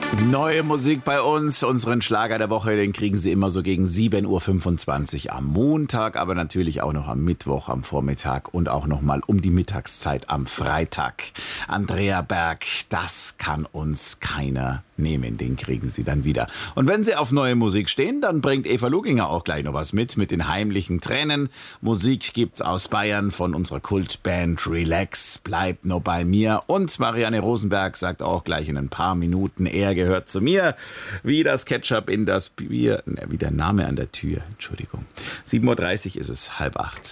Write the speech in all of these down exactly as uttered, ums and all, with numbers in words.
Neue Musik bei uns. Unseren Schlager der Woche, den kriegen Sie immer so gegen sieben Uhr fünfundzwanzig am Montag, aber natürlich auch noch am Mittwoch, am Vormittag und auch noch mal um die Mittagszeit am Freitag. Andrea Berg, das kann uns keiner nehmen, den kriegen Sie dann wieder. Und wenn Sie auf neue Musik stehen, dann bringt Eva Luginger auch gleich noch was mit, mit den heimlichen Tränen. Musik gibt's aus Bayern von unserer Kultband Relax, bleib nur bei mir. Und Marianne Rosenberg sagt auch gleich in ein paar Minuten, er gehört zu mir, wie das Ketchup in das Bier, ne, wie der Name an der Tür, Entschuldigung. sieben Uhr dreißig ist es, halb acht.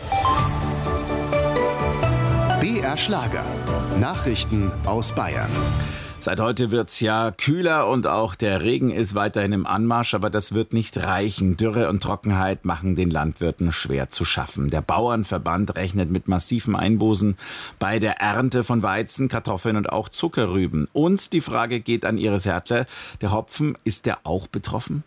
B R Schlager, Nachrichten aus Bayern. Seit heute wird's ja kühler und auch der Regen ist weiterhin im Anmarsch, aber das wird nicht reichen. Dürre und Trockenheit machen den Landwirten schwer zu schaffen. Der Bauernverband rechnet mit massiven Einbußen bei der Ernte von Weizen, Kartoffeln und auch Zuckerrüben. Und die Frage geht an Iris Hertler, der Hopfen, ist der auch betroffen?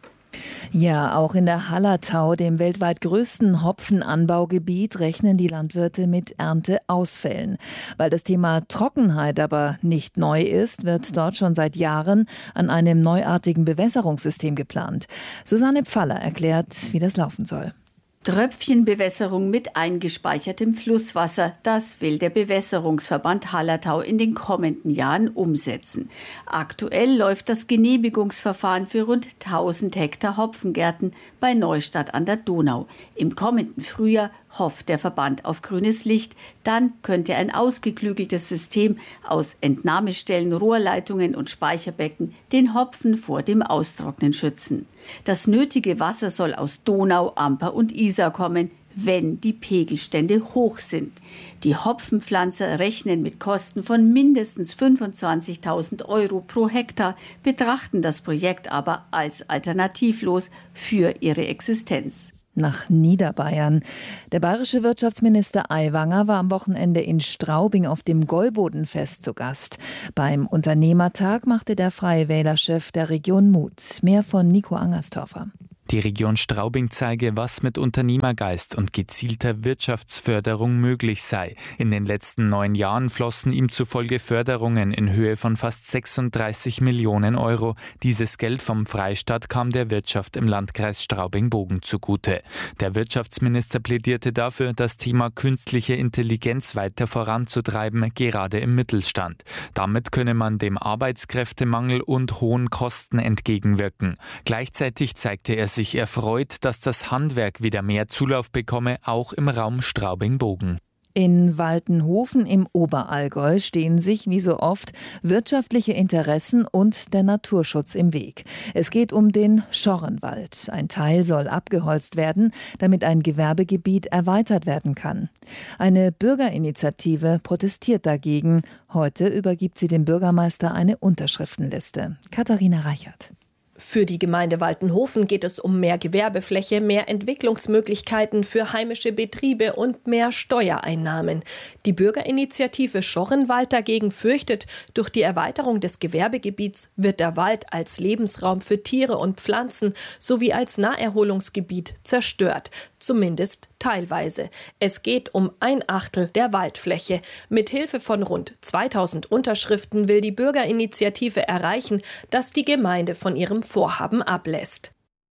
Ja, auch in der Hallertau, dem weltweit größten Hopfenanbaugebiet, rechnen die Landwirte mit Ernteausfällen. Weil das Thema Trockenheit aber nicht neu ist, wird dort schon seit Jahren an einem neuartigen Bewässerungssystem geplant. Susanne Pfaller erklärt, wie das laufen soll. Tröpfchenbewässerung mit eingespeichertem Flusswasser, das will der Bewässerungsverband Hallertau in den kommenden Jahren umsetzen. Aktuell läuft das Genehmigungsverfahren für rund tausend Hektar Hopfengärten bei Neustadt an der Donau. Im kommenden Frühjahr hofft der Verband auf grünes Licht. Dann könnte ein ausgeklügeltes System aus Entnahmestellen, Rohrleitungen und Speicherbecken den Hopfen vor dem Austrocknen schützen. Das nötige Wasser soll aus Donau, Amper und Isar kommen, wenn die Pegelstände hoch sind. Die Hopfenpflanzer rechnen mit Kosten von mindestens fünfundzwanzigtausend Euro pro Hektar, betrachten das Projekt aber als alternativlos für ihre Existenz. Nach Niederbayern. Der bayerische Wirtschaftsminister Aiwanger war am Wochenende in Straubing auf dem Gäubodenfest zu Gast. Beim Unternehmertag machte der Freie Wähler-Chef der Region Mut. Mehr von Nico Angerstorfer. Die Region Straubing zeige, was mit Unternehmergeist und gezielter Wirtschaftsförderung möglich sei. In den letzten neun Jahren flossen ihm zufolge Förderungen in Höhe von fast sechsunddreißig Millionen Euro. Dieses Geld vom Freistaat kam der Wirtschaft im Landkreis Straubing-Bogen zugute. Der Wirtschaftsminister plädierte dafür, das Thema künstliche Intelligenz weiter voranzutreiben, gerade im Mittelstand. Damit könne man dem Arbeitskräftemangel und hohen Kosten entgegenwirken. Gleichzeitig zeigte er sich erfreut, dass das Handwerk wieder mehr Zulauf bekomme, auch im Raum Straubing-Bogen. In Waltenhofen im Oberallgäu stehen sich, wie so oft, wirtschaftliche Interessen und der Naturschutz im Weg. Es geht um den Schorrenwald. Ein Teil soll abgeholzt werden, damit ein Gewerbegebiet erweitert werden kann. Eine Bürgerinitiative protestiert dagegen. Heute übergibt sie dem Bürgermeister eine Unterschriftenliste. Katharina Reichert. Für die Gemeinde Waltenhofen geht es um mehr Gewerbefläche, mehr Entwicklungsmöglichkeiten für heimische Betriebe und mehr Steuereinnahmen. Die Bürgerinitiative Schorrenwald dagegen fürchtet, durch die Erweiterung des Gewerbegebiets wird der Wald als Lebensraum für Tiere und Pflanzen sowie als Naherholungsgebiet zerstört. Zumindest teilweise. Es geht um ein Achtel der Waldfläche. Mit Hilfe von rund zweitausend Unterschriften will die Bürgerinitiative erreichen, dass die Gemeinde von ihrem Vorhaben ablässt.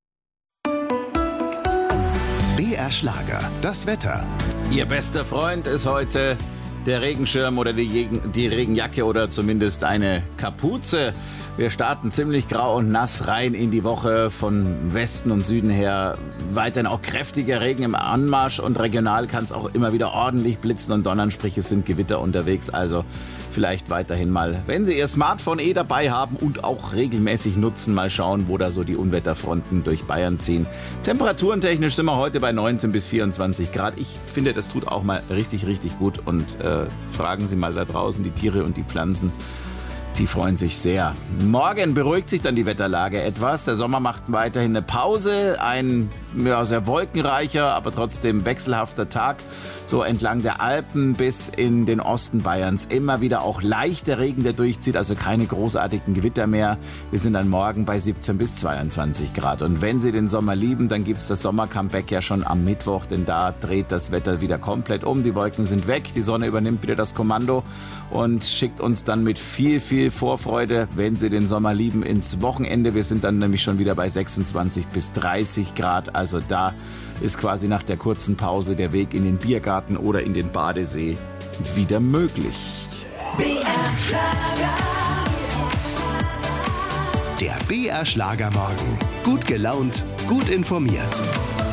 B R Schlager, das Wetter. Ihr bester Freund ist heute der Regenschirm oder die, die Regenjacke oder zumindest eine Kapuze. Wir starten ziemlich grau und nass rein in die Woche, von Westen und Süden her. Weiterhin auch kräftiger Regen im Anmarsch und regional kann es auch immer wieder ordentlich blitzen und donnern, sprich es sind Gewitter unterwegs. Also vielleicht weiterhin mal, wenn Sie Ihr Smartphone eh dabei haben und auch regelmäßig nutzen, mal schauen, wo da so die Unwetterfronten durch Bayern ziehen. Temperaturentechnisch sind wir heute bei neunzehn bis vierundzwanzig Grad. Ich finde, das tut auch mal richtig, richtig gut. Und äh, fragen Sie mal da draußen die Tiere und die Pflanzen. Die freuen sich sehr. Morgen beruhigt sich dann die Wetterlage etwas. Der Sommer macht weiterhin eine Pause. Ein ja, sehr wolkenreicher, aber trotzdem wechselhafter Tag. So entlang der Alpen bis in den Osten Bayerns. Immer wieder auch leichter Regen, der durchzieht, also keine großartigen Gewitter mehr. Wir sind dann morgen bei siebzehn bis zweiundzwanzig Grad. Und wenn Sie den Sommer lieben, dann gibt es das Sommer-Comeback ja schon am Mittwoch, denn da dreht das Wetter wieder komplett um. Die Wolken sind weg, die Sonne übernimmt wieder das Kommando und schickt uns dann mit viel, viel Vorfreude, wenn Sie den Sommer lieben, ins Wochenende. Wir sind dann nämlich schon wieder bei sechsundzwanzig bis dreißig Grad. Also da ist quasi nach der kurzen Pause der Weg in den Biergarten oder in den Badesee wieder möglich. B R Schlager. Der B R Schlager Morgen. Gut gelaunt, gut informiert.